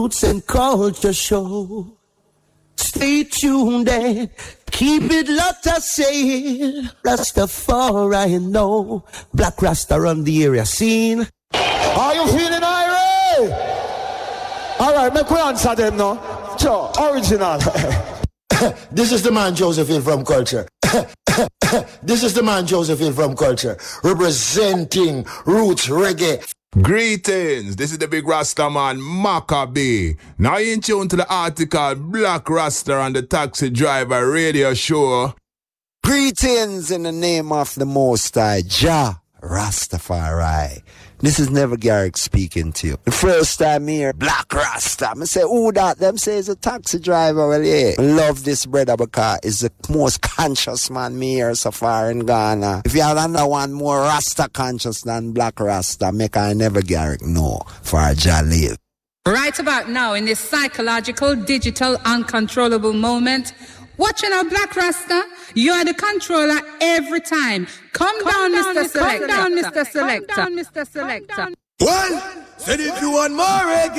Roots and culture show. Stay tuned and keep it locked, I say. Rastafari, know. Black Rasta run the area scene. Are you feeling irate? Alright, make we answer them now. Sure, original. This is the man Josephine from Culture. This is the man Josephine from Culture, representing roots reggae. Greetings, this is the big Rasta man, Maccabee. Now you in tune to the article Black Rasta and the Taxi Driver Radio Show. Greetings in the name of the Most High, Jah Rastafari. This is Never Garrick speaking to you. The first time here, Black Rasta. I say, who that? Them say it's a taxi driver. Well, yeah. I love this brother because he's the most conscious man me here so far in Ghana. If you have another one more Rasta conscious than Black Rasta, make I Never Garrick know for a Jah live. Right about now, in this psychological, digital, uncontrollable moment, watching our Black Rasta, you are the controller every time. Come down, Mr. Selector. Come down, Mr. Selector. Well, said if you want more reggae.